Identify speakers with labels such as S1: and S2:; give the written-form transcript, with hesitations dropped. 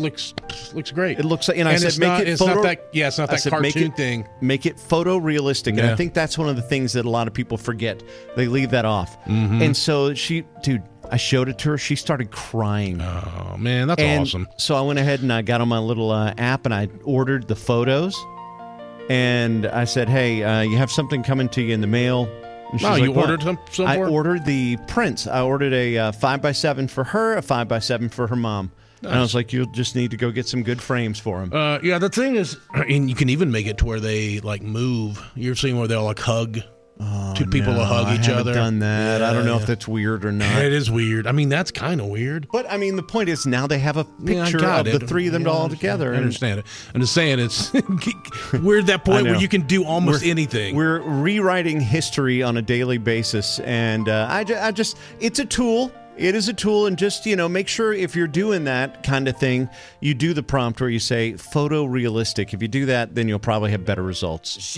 S1: looks great.
S2: It looks like, and I said,
S1: it's not that cartoon thing.
S2: Make it photorealistic. And I think that's one of the things that a lot of people forget. They leave that off. And so I showed it to her. She started crying.
S1: Oh, man, that's awesome.
S2: So I went ahead and I got on my little app and I ordered the photos. And I said, hey, you have something coming to you in the mail. And she's
S1: you ordered some for
S2: I
S1: her?
S2: ordered the prints. I ordered a 5x7 for her, a 5x7 for her mom. Nice. And I was like, you'll just need to go get some good frames for them.
S1: Yeah, the thing is, and you can even make it to where they like move. You're seeing where they'll like hug. Two people will hug each other.
S2: I haven't done that. Yeah, I don't know if that's weird or not.
S1: It is weird. I mean, that's kind of weird.
S2: But, I mean, the point is now they have a picture of the three of them all together.
S1: I understand it. I'm just saying we're at that point where you can do almost anything.
S2: We're rewriting history on a daily basis. And it's a tool. It is a tool, and just, make sure if you're doing that kind of thing, you do the prompt where you say photorealistic. If you do that, then you'll probably have better results.